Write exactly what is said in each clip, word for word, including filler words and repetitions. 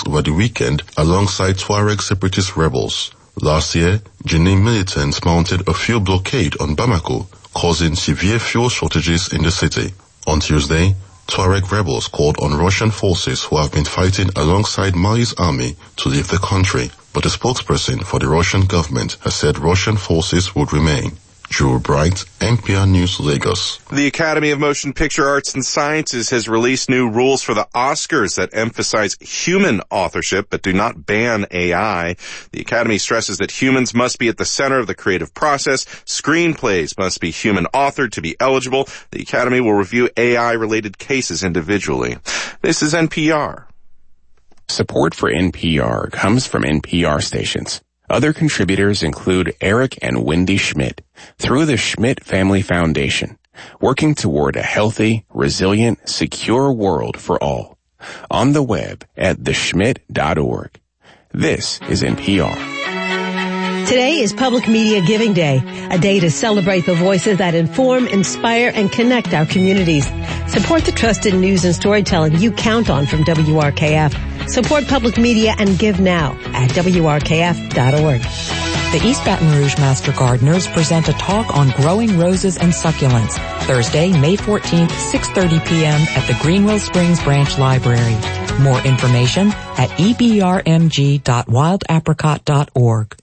attacks over the weekend alongside Tuareg separatist rebels. Last year, Jenim militants mounted a fuel blockade on Bamako, causing severe fuel shortages in the city. On Tuesday, Tuareg rebels called on Russian forces who have been fighting alongside Mali's army to leave the country, but a spokesperson for the Russian government has said Russian forces would remain. Drew Bright, N P R News, Lagos. The Academy of Motion Picture Arts and Sciences has released new rules for the Oscars that emphasize human authorship but do not ban A I. The Academy stresses that humans must be at the center of the creative process. Screenplays must be human authored to be eligible. The Academy will review A I-related cases individually. This is N P R. Support for N P R comes from N P R stations. Other contributors include Eric and Wendy Schmidt through the Schmidt Family Foundation, working toward a healthy, resilient, secure world for all. On the web at the schmidt dot org. This is N P R. Today is Public Media Giving Day, a day to celebrate the voices that inform, inspire, and connect our communities. Support the trusted news and storytelling you count on from W R K F. Support public media and give now at W R K F dot org. The East Baton Rouge Master Gardeners present a talk on growing roses and succulents, Thursday, May fourteenth, six thirty p.m. at the Greenwell Springs Branch Library. More information at e b r m g dot wild apricot dot org.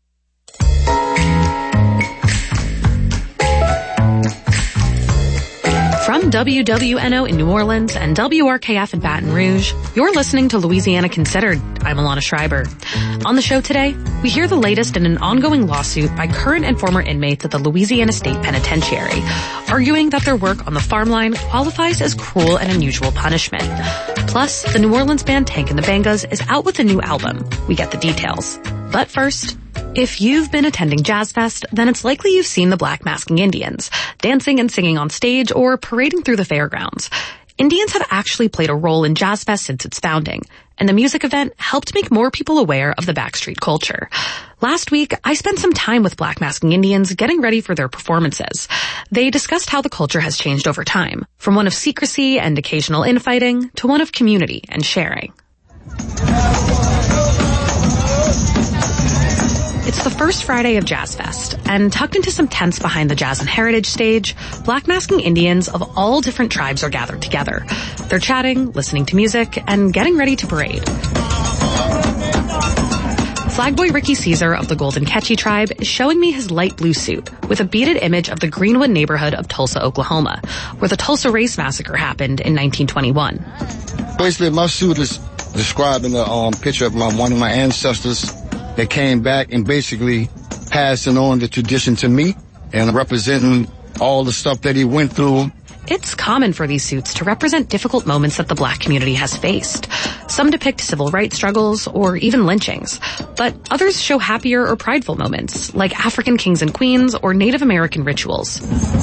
From W W N O in New Orleans and W R K F in Baton Rouge, you're listening to Louisiana Considered. I'm Alana Schreiber. On the show today, we hear the latest in an ongoing lawsuit by current and former inmates at the Louisiana State Penitentiary, arguing that their work on the farm line qualifies as cruel and unusual punishment. Plus, the New Orleans band Tank and the Bangas is out with a new album. We get the details. But first, if you've been attending Jazz Fest, then it's likely you've seen the Black Masking Indians, dancing and singing on stage or parading through the fairgrounds. Indians have actually played a role in Jazz Fest since its founding, and the music event helped make more people aware of the backstreet culture. Last week, I spent some time with Black Masking Indians getting ready for their performances. They discussed how the culture has changed over time, from one of secrecy and occasional infighting to one of community and sharing. It's the first Friday of Jazz Fest, and tucked into some tents behind the Jazz and Heritage stage, Black Masking Indians of all different tribes are gathered together. They're chatting, listening to music, and getting ready to parade. Flagboy Ricky Caesar of the Golden Ketchie tribe is showing me his light blue suit with a beaded image of the Greenwood neighborhood of Tulsa, Oklahoma, where the Tulsa Race Massacre happened in nineteen twenty-one. Basically, my suit is describing the um, picture of my, one of my ancestors that came back and basically passing on the tradition to me and representing all the stuff that he went through. It's common for these suits to represent difficult moments that the Black community has faced. Some depict civil rights struggles or even lynchings, but others show happier or prideful moments, like African kings and queens or Native American rituals.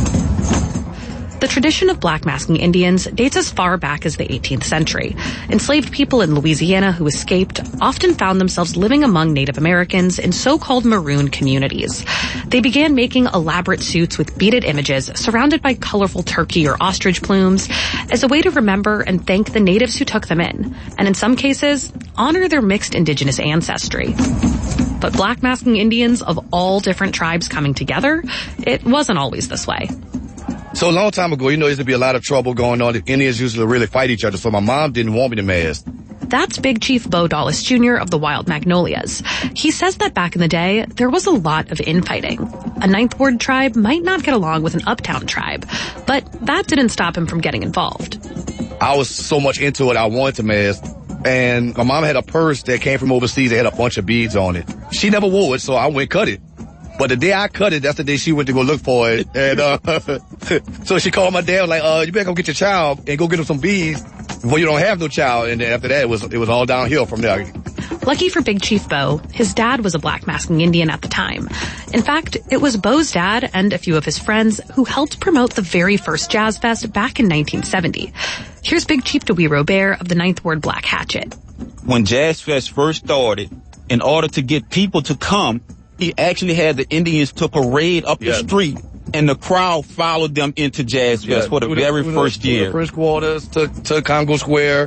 The tradition of Black Masking Indians dates as far back as the eighteenth century. Enslaved people in Louisiana who escaped often found themselves living among Native Americans in so-called maroon communities. They began making elaborate suits with beaded images surrounded by colorful turkey or ostrich plumes as a way to remember and thank the natives who took them in, and in some cases, honor their mixed indigenous ancestry. But Black Masking Indians of all different tribes coming together, it wasn't always this way. So a long time ago, you know, there used to be a lot of trouble going on. The Indians used to really fight each other, so my mom didn't want me to mask. That's Big Chief Bo Dulles Junior of the Wild Magnolias. He says that back in the day, there was a lot of infighting. A Ninth Ward tribe might not get along with an Uptown tribe, but that didn't stop him from getting involved. I was so much into it, I wanted to mask. And my mom had a purse that came from overseas that had a bunch of beads on it. She never wore it, so I went cut it. But the day I cut it, that's the day she went to go look for it. And, uh, so she called my dad, like, uh, you better go get your child and go get him some beads before you don't have no child. And then after that, it was, it was all downhill from there. Lucky for Big Chief Bo, his dad was a Black Masking Indian at the time. In fact, it was Bo's dad and a few of his friends who helped promote the very first Jazz Fest back in nineteen seventy. Here's Big Chief Dewey Robert of the Ninth Ward Black Hatchet. When Jazz Fest first started, in order to get people to come, he actually had the Indians to parade up yeah. the street, and the crowd followed them into Jazz Fest yeah, for the very the, first year. The first quarters to, to Congo Square,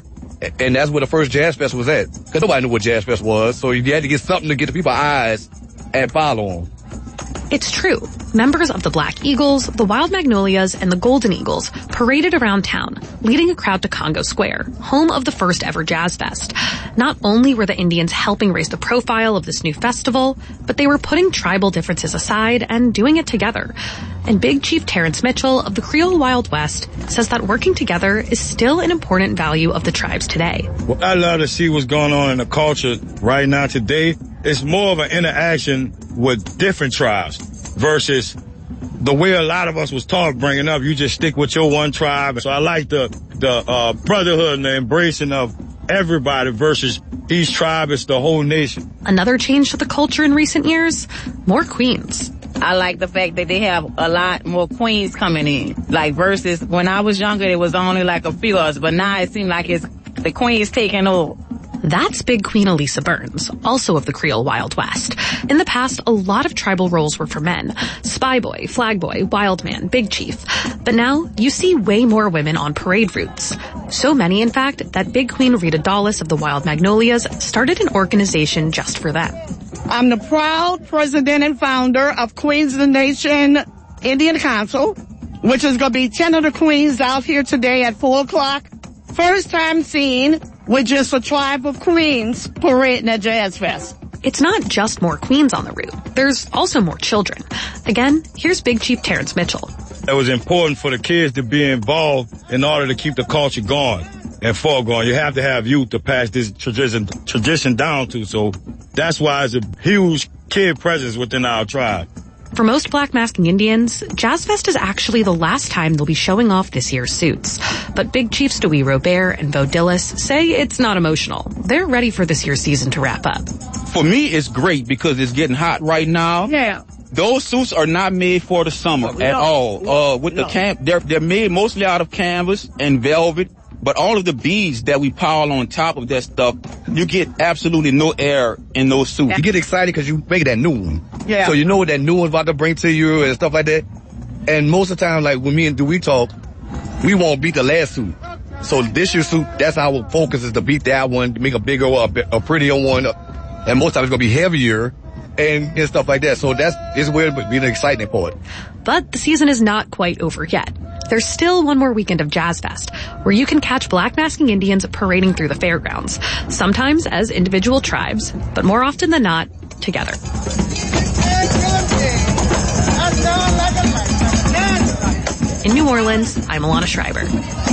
And that's where the first Jazz Fest was at. Because nobody knew what Jazz Fest was. So you had to get something to get the people's eyes and follow them. It's true. Members of the Black Eagles, the Wild Magnolias, and the Golden Eagles paraded around town, leading a crowd to Congo Square, home of the first ever Jazz Fest. Not only were the Indians helping raise the profile of this new festival, but they were putting tribal differences aside and doing it together. And Big Chief Terrence Mitchell of the Creole Wild West says that working together is still an important value of the tribes today. Well, I love to see what's going on in the culture right now today. It's more of an interaction with different tribes versus the way a lot of us was taught bringing up. You just stick with your one tribe. So I like the the uh, brotherhood and the embracing of everybody versus each tribe is the whole nation. Another change to the culture in recent years, more queens. I like the fact that they have a lot more queens coming in. Like versus when I was younger, it was only like a few of us, but now it seems like it's the queens taking over. That's Big Queen Elisa Burns, also of the Creole Wild West. In the past, a lot of tribal roles were for men. Spy boy, flag boy, wild man, big chief. But now, you see way more women on parade routes. So many, in fact, that Big Queen Rita Dawes of the Wild Magnolias started an organization just for them. I'm the proud president and founder of Queens of the Nation Indian Council, which is going to be ten of the queens out here today at four o'clock. First time seen with just a tribe of queens parading at Jazz Fest. It's not just more queens on the route. There's also more children. Again, here's Big Chief Terrence Mitchell. It was important for the kids to be involved in order to keep the culture going and foregoing. You have to have youth to pass this tradition, tradition down to. So that's why it's a huge kid presence within our tribe. For most Black Masking Indians, Jazz Fest is actually the last time they'll be showing off this year's suits. But Big Chiefs Dewey Robert and Bo Dillis say it's not emotional. They're ready for this year's season to wrap up. For me, it's great because it's getting hot right now. Yeah. Those suits are not made for the summer no, at all. No, uh, with no. the camp, they're, they're made mostly out of canvas and velvet. But all of the beads that we pile on top of that stuff, you get absolutely no air in those suits. You get excited because you make that new one. Yeah. So you know what that new one's about to bring to you and stuff like that. And most of the time, like when me and Dewey talk, we won't beat the last suit. So this year's suit, that's our focus is to beat that one, to make a bigger one, a prettier one. And most times it's going to be heavier and, and stuff like that. So that's, it's weird, but being exciting for it. But the season is not quite over yet. There's still one more weekend of Jazz Fest, where you can catch Black Masking Indians parading through the fairgrounds, sometimes as individual tribes, but more often than not, together. In New Orleans, I'm Alana Schreiber.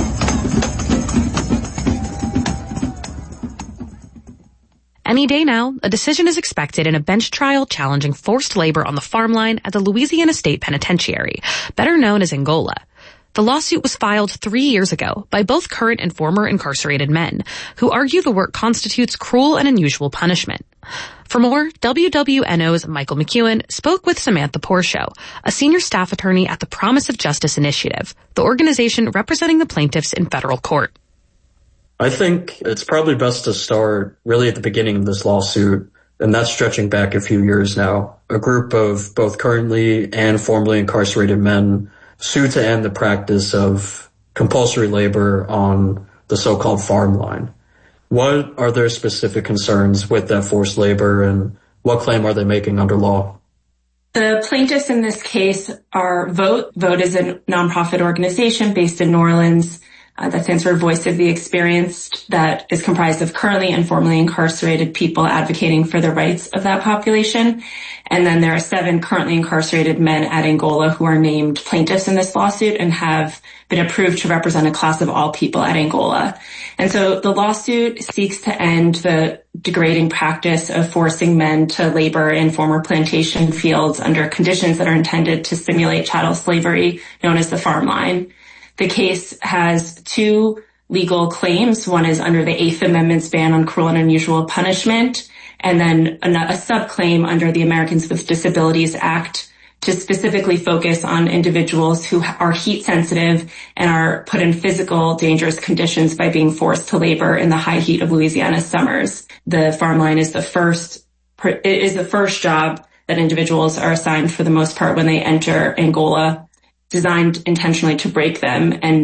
Any day now, a decision is expected in a bench trial challenging forced labor on the farm line at the Louisiana State Penitentiary, better known as Angola. The lawsuit was filed three years ago by both current and former incarcerated men, who argue the work constitutes cruel and unusual punishment. For more, W W N O's Michael McEwen spoke with Samantha Porshow, a senior staff attorney at the Promise of Justice Initiative, the organization representing the plaintiffs in federal court. I think it's probably best to start really at the beginning of this lawsuit, and that's stretching back a few years now. A group of both currently and formerly incarcerated men sued to end the practice of compulsory labor on the so-called farm line. What are their specific concerns with that forced labor, and what claim are they making under law? The plaintiffs in this case are VOTE. VOTE is a nonprofit organization based in New Orleans uh, that stands for Voice of the Experienced, that is comprised of currently and formerly incarcerated people advocating for the rights of that population. And then there are seven currently incarcerated men at Angola who are named plaintiffs in this lawsuit and have been approved to represent a class of all people at Angola. And so the lawsuit seeks to end the degrading practice of forcing men to labor in former plantation fields under conditions that are intended to simulate chattel slavery, known as the farm line. The case has two legal claims. One is under the Eighth Amendment's ban on cruel and unusual punishment, and then a, a subclaim under the Americans with Disabilities Act to specifically focus on individuals who are heat sensitive and are put in physical dangerous conditions by being forced to labor in the high heat of Louisiana summers. The farm line is the first, it is the first job that individuals are assigned for the most part when they enter Angola, designed intentionally to break them and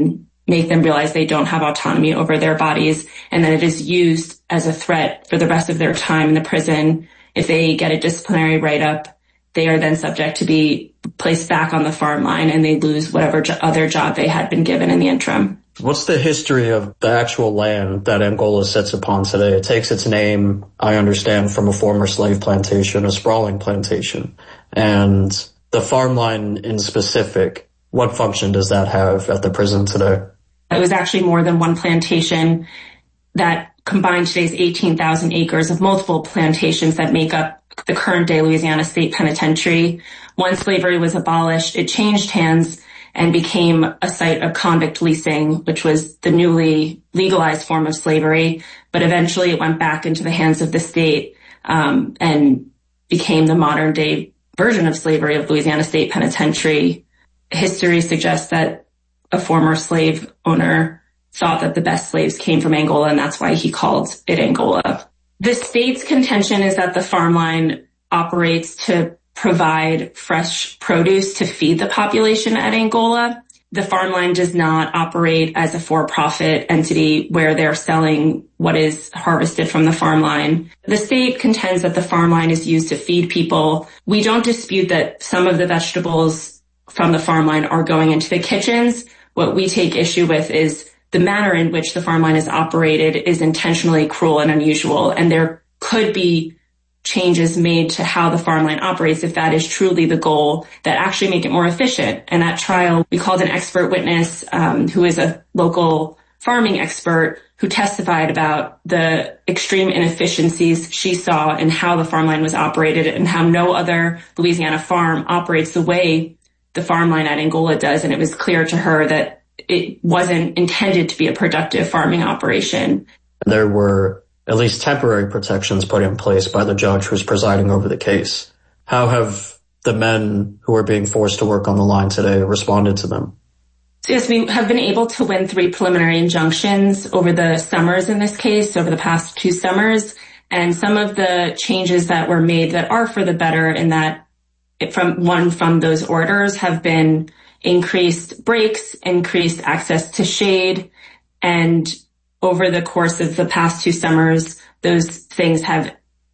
make them realize they don't have autonomy over their bodies, and that it is used as a threat for the rest of their time in the prison. If they get a disciplinary write-up, they are then subject to be placed back on the farm line, and they lose whatever jo- other job they had been given in the interim. What's the history of the actual land that Angola sits upon today? It takes its name, I understand, from a former slave plantation, a sprawling plantation. And the farm line in specific, what function does that have at the prison today? It was actually more than one plantation that combined today's eighteen thousand acres of multiple plantations that make up the current day Louisiana State Penitentiary. Once slavery was abolished, it changed hands and became a site of convict leasing, which was the newly legalized form of slavery. But eventually it went back into the hands of the state um, and became the modern day version of slavery of Louisiana State Penitentiary. History suggests that a former slave owner thought that the best slaves came from Angola, and that's why he called it Angola. The state's contention is that the farm line operates to provide fresh produce to feed the population at Angola. The farm line does not operate as a for-profit entity where they're selling what is harvested from the farm line. The state contends that the farm line is used to feed people. We don't dispute that some of the vegetables from the farm line are going into the kitchens. What we take issue with is the manner in which the farm line is operated is intentionally cruel and unusual, and there could be changes made to how the farm line operates if that is truly the goal, that actually make it more efficient. And at trial, we called an expert witness um, who is a local farming expert who testified about the extreme inefficiencies she saw in how the farm line was operated and how no other Louisiana farm operates the way the farm line at Angola does. And it was clear to her that it wasn't intended to be a productive farming operation. There were at least temporary protections put in place by the judge who's presiding over the case. How have the men who are being forced to work on the line today responded to them? So yes, we have been able to win three preliminary injunctions over the summers in this case, over the past two summers. And some of the changes that were made that are for the better in that it from one from those orders have been increased breaks, increased access to shade, and over the course of the past two summers, those things have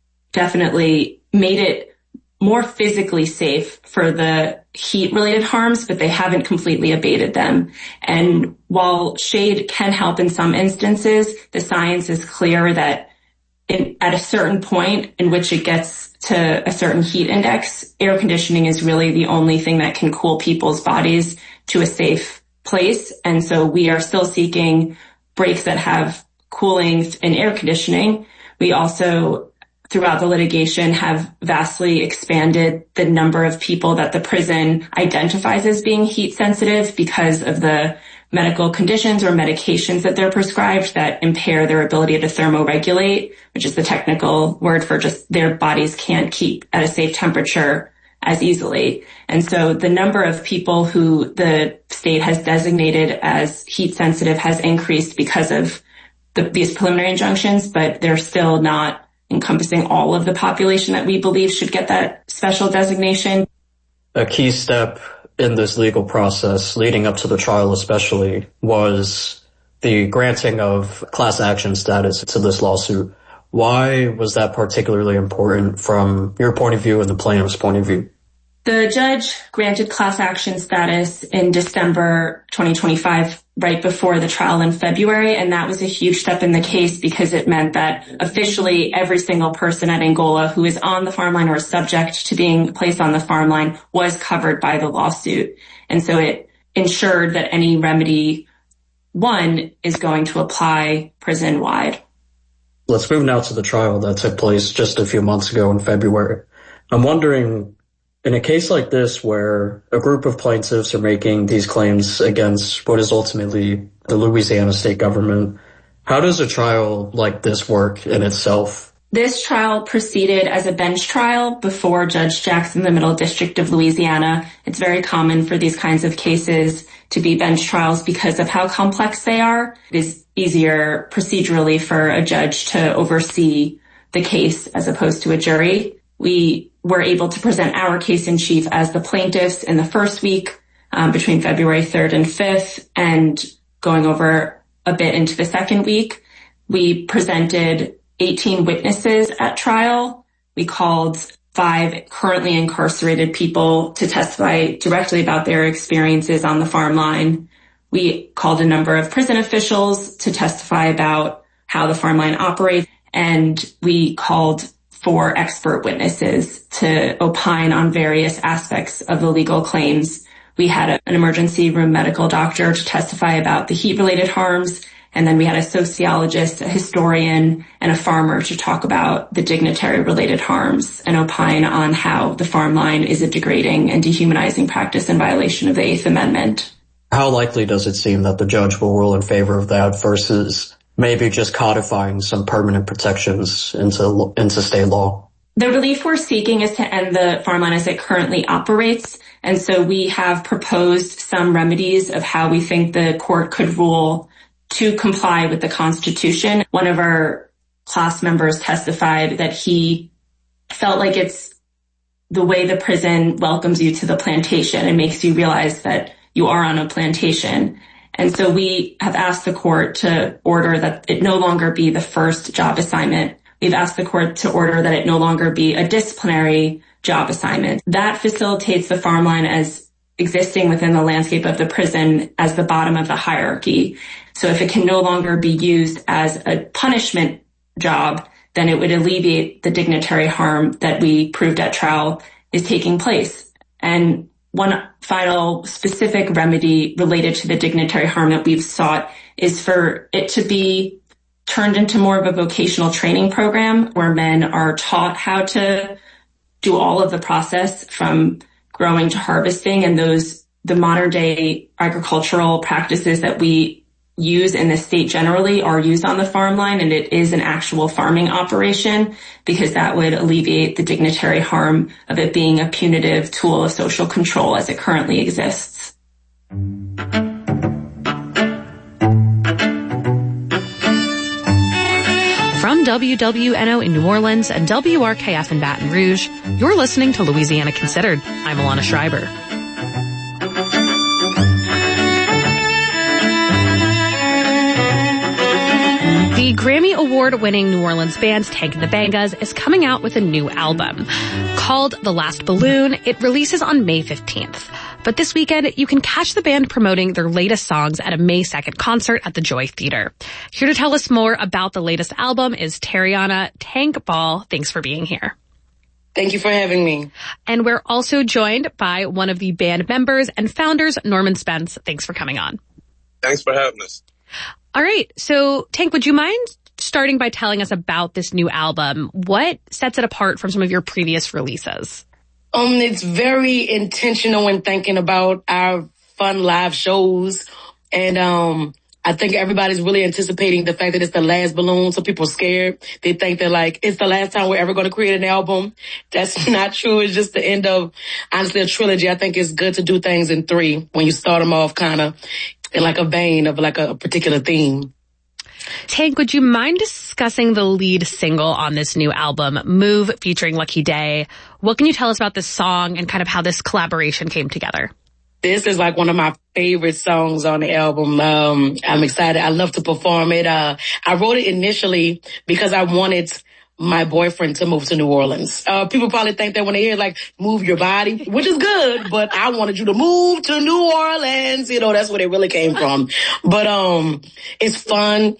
definitely made it more physically safe for the heat-related harms, but they haven't completely abated them. And while shade can help in some instances, the science is clear that in, at a certain point in which it gets to a certain heat index, air conditioning is really the only thing that can cool people's bodies to a safe place. And so we are still seeking breaks that have cooling and air conditioning. We also, throughout the litigation, have vastly expanded the number of people that the prison identifies as being heat sensitive because of the medical conditions or medications that they're prescribed that impair their ability to thermoregulate, which is the technical word for just their bodies can't keep at a safe temperature as easily. And so the number of people who the state has designated as heat sensitive has increased because of the, these preliminary injunctions, but they're still not encompassing all of the population that we believe should get that special designation. A key step in this legal process leading up to the trial especially was the granting of class action status to this lawsuit. Why was that particularly important from your point of view and the plaintiff's point of view? The judge granted class action status in December twenty twenty-five, right before the trial in February, and that was a huge step in the case because it meant that officially every single person at Angola who is on the farm line or is subject to being placed on the farm line was covered by the lawsuit. And so it ensured that any remedy one is going to apply prison-wide. Let's move now to the trial that took place just a few months ago in February. I'm wondering, in a case like this where a group of plaintiffs are making these claims against what is ultimately the Louisiana state government, how does a trial like this work in itself? This trial proceeded as a bench trial before Judge Jackson in the Middle District of Louisiana. It's very common for these kinds of cases to be bench trials because of how complex they are. It is easier procedurally for a judge to oversee the case as opposed to a jury. We were able to present our case in chief as the plaintiffs in the first week um, between February third and fifth, and going over a bit into the second week. We presented eighteen witnesses at trial. We called five currently incarcerated people to testify directly about their experiences on the farm line. We called a number of prison officials to testify about how the farm line operates, and we called four expert witnesses to opine on various aspects of the legal claims. We had a, an emergency room medical doctor to testify about the heat-related harms, and then we had a sociologist, a historian, and a farmer to talk about the dignitary-related harms and opine on how the farm line is a degrading and dehumanizing practice in violation of the Eighth Amendment. How likely does it seem that the judge will rule in favor of that versus maybe just codifying some permanent protections into into state law? The relief we're seeking is to end the farm line as it currently operates. And so we have proposed some remedies of how we think the court could rule to comply with the Constitution. One of our class members testified that he felt like it's the way the prison welcomes you to the plantation and makes you realize that you are on a plantation. And so we have asked the court to order that it no longer be the first job assignment. We've asked the court to order that it no longer be a disciplinary job assignment. That facilitates the farm line as existing within the landscape of the prison as the bottom of the hierarchy. So if it can no longer be used as a punishment job, then it would alleviate the dignitary harm that we proved at trial is taking place. And one final specific remedy related to the dignitary harm that we've sought is for it to be turned into more of a vocational training program where men are taught how to do all of the process from growing to harvesting, and those, the modern day agricultural practices that we use in the state generally are used on the farm line, and it is an actual farming operation, because that would alleviate the dignitary harm of it being a punitive tool of social control as it currently exists. From W W N O in New Orleans and W R K F in Baton Rouge, you're listening to Louisiana Considered. I'm Alana Schreiber. The Grammy Award-winning New Orleans band Tank and the Bangas is coming out with a new album. Called The Last Balloon, it releases on May fifteenth. But this weekend, you can catch the band promoting their latest songs at a May second concert at the Joy Theater. Here to tell us more about the latest album is Tariana Tank Ball. Thanks for being here. Thank you for having me. And we're also joined by one of the band members and founders, Norman Spence. Thanks for coming on. Thanks for having us. All right. So, Tank, would you mind starting by telling us about this new album? What sets it apart from some of your previous releases? Um, it's very intentional in thinking about our fun live shows. And, um, I think everybody's really anticipating the fact that it's the last balloon. So people are scared. They think that like, it's the last time we're ever going to create an album. That's not true. It's just the end of, honestly, a trilogy. I think it's good to do things in three when you start them off kind of in like a vein of like a particular theme. Tank, would you mind discussing the lead single on this new album, Move, featuring Lucky Daye? What can you tell us about this song and kind of how this collaboration came together? This is like one of my favorite songs on the album. Um, I'm excited. I love to perform it. Uh, I wrote it initially because I wanted my boyfriend to move to New Orleans. Uh, people probably think that when they hear like move your body, which is good, but I wanted you to move to New Orleans. You know, that's where it really came from. But, um, it's fun.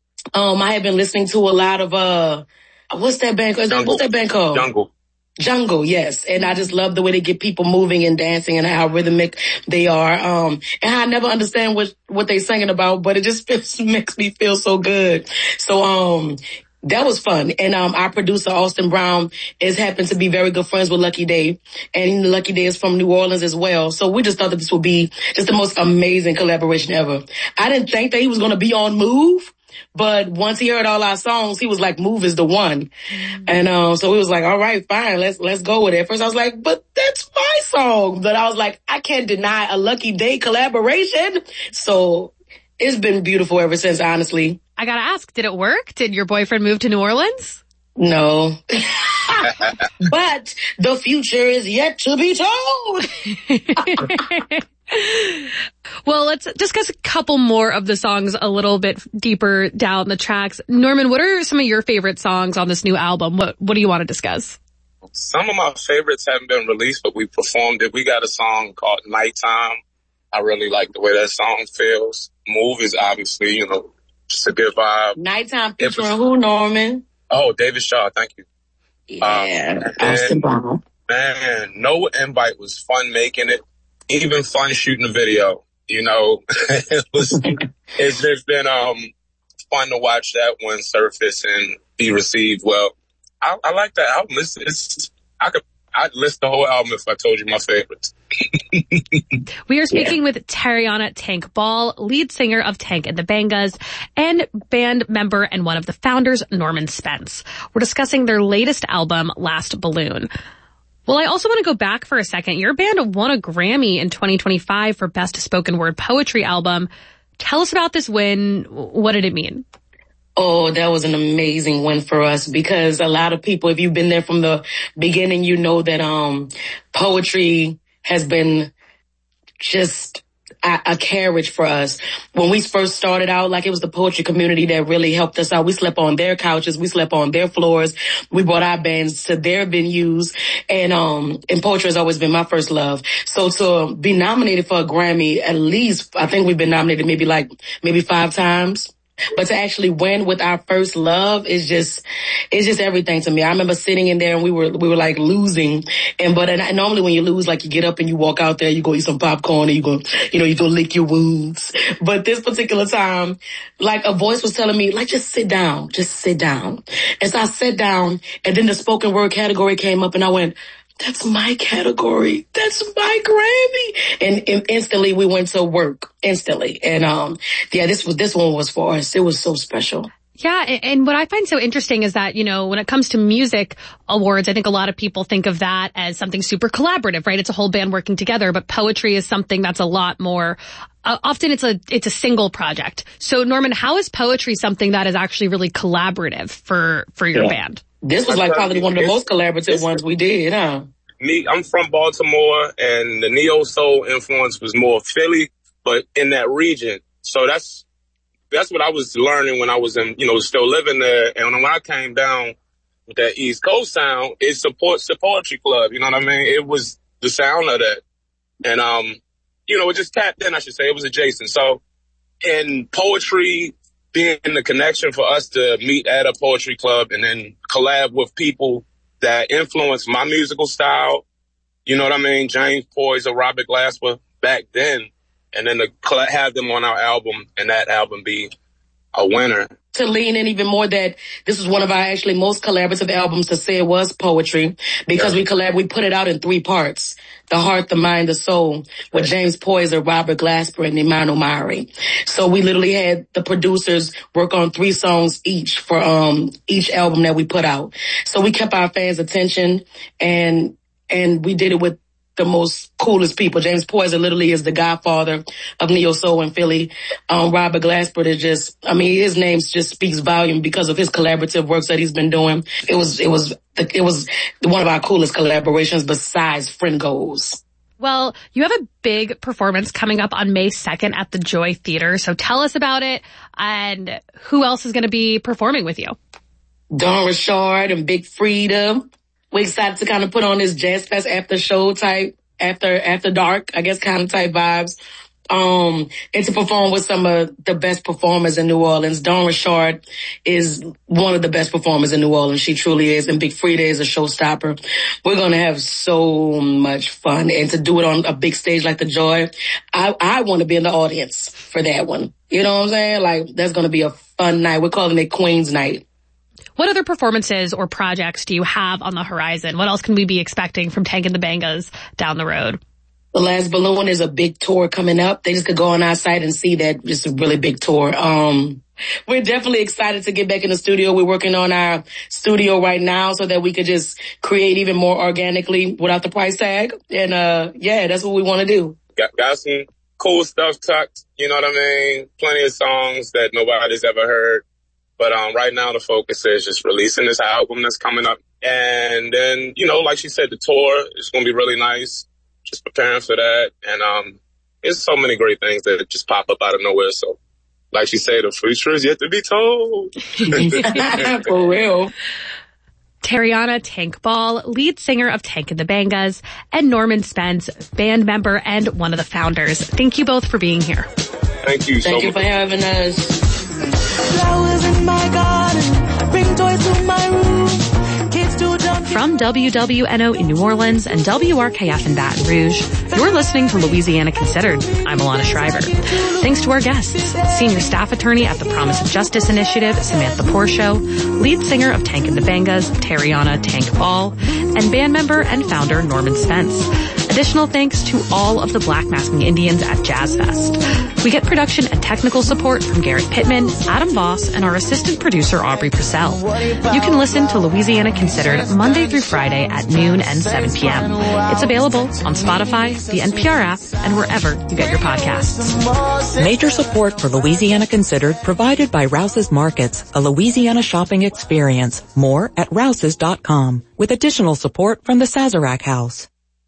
Um, I have been listening to a lot of, uh, what's that band called? Jungle. What's that band called? Jungle. Jungle, yes. And I just love the way they get people moving and dancing and how rhythmic they are. Um, and I never understand what, what they're singing about, but it just feels, makes me feel so good. So, um, that was fun. And, um, our producer, Austin Brown, is happened to be very good friends with Lucky Daye. And Lucky Daye is from New Orleans as well. So we just thought that this would be just the most amazing collaboration ever. I didn't think that he was going to be on Move. But once he heard all our songs, he was like, Move is the one. Mm-hmm. And, um, so he was like, all right, fine, let's, let's go with it. At first I was like, but that's my song. But I was like, I can't deny a Lucky Daye collaboration. So it's been beautiful ever since, honestly. I gotta ask, did it work? Did your boyfriend move to New Orleans? No. But the future is yet to be told. Well, let's discuss a couple more of the songs a little bit deeper down the tracks. Norman, what are some of your favorite songs on this new album? What What do you want to discuss? Some of my favorites haven't been released, but we performed it. We got a song called Nighttime. I really like the way that song feels. Move is obviously, you know, just a good vibe. Nighttime featuring who, Norman? Oh, David Shaw, thank you. Yeah, um, Austin Brown. Man, No Invite was fun making it. Even fun shooting the video. You know, it was, it's just been, um, fun to watch that one surface and be received well. I, I like that album. It's, it's, I could, I'd list the whole album if I told you my favorites. We are speaking yeah. with Tariana Tank Ball, lead singer of Tank and the Bangas, and band member and one of the founders, Norman Spence. We're discussing their latest album, Last Balloon. Well, I also want to go back for a second. Your band won a Grammy in twenty twenty-five for Best Spoken Word Poetry Album. Tell us about this win. What did it mean? Oh, that was an amazing win for us because a lot of people, if you've been there from the beginning, you know that um poetry has been just a, a carriage for us. When we first started out, like it was the poetry community that really helped us out. We slept on their couches. We slept on their floors. We brought our bands to their venues. And, um, and poetry has always been my first love. So to be nominated for a Grammy, at least, I think we've been nominated maybe like, maybe five times. But to actually win with our first love is just, it's just everything to me. I remember sitting in there and we were, we were like losing. And, but and normally when you lose, like you get up and you walk out there, you go eat some popcorn and you go, you know, you go lick your wounds. But this particular time, like a voice was telling me, like, just sit down, just sit down. And so I sat down and then the spoken word category came up and I went, that's my category. That's my Grammy. And, and instantly we went to work instantly. And, um, yeah, this was, this one was for us. It was so special. Yeah. And what I find so interesting is that, you know, when it comes to music awards, I think a lot of people think of that as something super collaborative, right? It's a whole band working together, but poetry is something that's a lot more, uh, often it's a, it's a single project. So Norman, how is poetry something that is actually really collaborative for, for your yeah. band? This was like probably one of the most collaborative ones we did, huh? Me, I'm from Baltimore, and the neo soul influence was more Philly, but in that region. So that's that's what I was learning when I was in, you know, still living there. And when I came down with that East Coast sound, it supports the poetry club. You know what I mean? It was the sound of that, and um, you know, it just tapped in. I should say it was adjacent. So, in poetry being the connection for us to meet at a poetry club and then collab with people that influence my musical style, you know what I mean? James Poyser, Robert Glasper back then, and then to have them on our album and that album be a winner. To lean in even more that this is one of our actually most collaborative albums to say it was poetry because yeah. we collab, we put it out in three parts. The heart, the mind, the soul with James Poyser, Robert Glasper, and Iman Omari. So we literally had the producers work on three songs each for, um, each album that we put out. So we kept our fans' attention and, and we did it with the most coolest people. James Poyser literally is the godfather of neo soul in Philly. Um, Robert Glasper is just, I mean, his name just speaks volume because of his collaborative works that he's been doing. It was, it was, it was one of our coolest collaborations besides Friend Goes. Well, you have a big performance coming up on May second at the Joy Theater. So tell us about it and who else is going to be performing with you? Dawn Richard and Big Frida. We excited to kind of put on this Jazz Fest after show type, after, after dark, I guess kind of type vibes. Um, and to perform with some of the best performers in New Orleans. Dawn Richard is one of the best performers in New Orleans. She truly is. And Big Frida is a showstopper. We're going to have so much fun. And to do it on a big stage like the Joy, I, I want to be in the audience for that one. You know what I'm saying? Like, that's going to be a fun night. We're calling it Queen's Night. What other performances or projects do you have on the horizon? What else can we be expecting from Tank and the Bangas down the road? The Last Balloon is a big tour coming up. They just could go on our site and see that it's a really big tour. Um, we're definitely excited to get back in the studio. We're working on our studio right now so that we could just create even more organically without the price tag. And, uh, yeah, that's what we want to do. Got, got some cool stuff tucked. You know what I mean? Plenty of songs that nobody's ever heard. But um, right now the focus is just releasing this album that's coming up And then, you know, like she said, the tour is going to be really nice. Just preparing for that. And, um, there's so many great things that just pop up out of nowhere. So, like she said, the future is yet to be told. For real. Tariana Tank Ball, lead singer of Tank and the Bangas, and Norman Spence, band member and one of the founders. Thank you both for being here. Thank you so much. Thank you for having us. Flowers in my garden, bring toys to my room. Kids to jump. From W W N O in New Orleans and W R K F in Baton Rouge, you're listening to Louisiana Considered. I'm Alana Schreiber. Thanks to our guests, Senior Staff Attorney at the Promise of Justice Initiative, Samantha Porshow, lead singer of Tank and the Bangas, Tariana Tank Ball, and band member and founder Norman Spence. Additional thanks to all of the Black Masking Indians at Jazz Fest. We get production and technical support from Garrett Pittman, Adam Voss, and our assistant producer Aubrey Purcell. You can listen to Louisiana Considered Monday through Friday at noon and seven p.m. It's available on Spotify, the N P R app, and wherever you get your podcasts. Major support for Louisiana Considered provided by Rouse's Markets, a Louisiana shopping experience. More at rouses dot com, with additional support from the Sazerac House.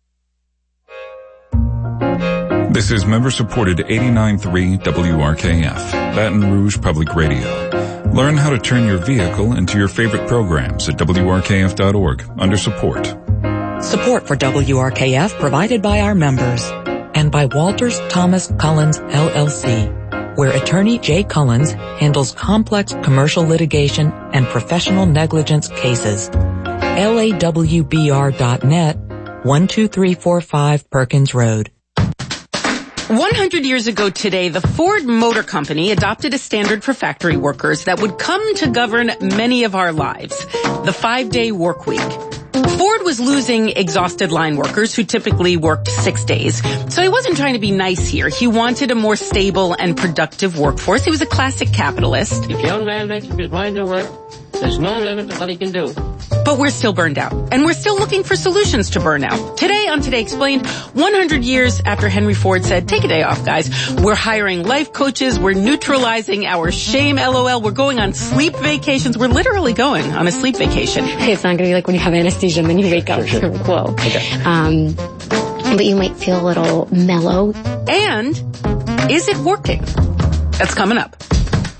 This is member-supported eighty-nine point three W R K F, Baton Rouge Public Radio. Learn how to turn your vehicle into your favorite programs at W R K F dot org under support. Support for W R K F provided by our members and by Walters Thomas Cullins, L L C, where attorney Jay Cullins handles complex commercial litigation and professional negligence cases. L A W B R dot net, one two three four five Perkins Road. one hundred years ago today, the Ford Motor Company adopted a standard for factory workers that would come to govern many of our lives, the five-day work week. Ford was losing exhausted line workers who typically worked six days. So he wasn't trying to be nice here. He wanted a more stable and productive workforce. He was a classic capitalist. If young man makes up his mind to work, there's no limit to what he can do. But we're still burned out, and we're still looking for solutions to burnout. Today on Today Explained, one hundred years after Henry Ford said, take a day off, guys. We're hiring life coaches. We're neutralizing our shame, LOL. We're going on sleep vacations. We're literally going on a sleep vacation. It's not going to be like when you have anesthesia and then you wake up. Sure. Whoa. Okay. Um, but you might feel a little mellow. And is it working? That's coming up.